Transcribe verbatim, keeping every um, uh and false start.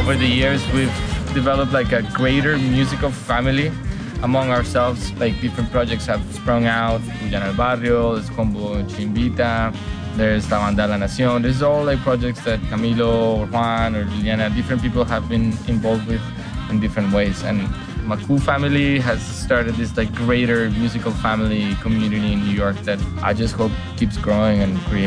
Over the years, we've developed like a greater musical family among ourselves. Like different projects have sprung out. Juliana El Barrio, there's Combo Chimbita, there's La Banda La Nación. There's all like projects that Camilo or Juan or Juliana, different people have been involved with in different ways. And Maku family has started this like greater musical family community in New York that I just hope keeps growing and creating.